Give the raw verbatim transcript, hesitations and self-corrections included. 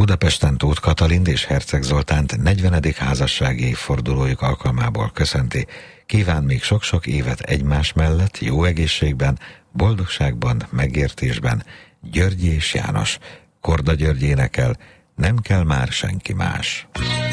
Budapesten Tóth Katalind és Herceg Zoltánt negyvenedik házassági évfordulójuk alkalmából köszönti. Kíván még sok-sok évet egymás mellett, jó egészségben, boldogságban, megértésben. Györgyi és János. Korda György énekel, nem kell már senki más.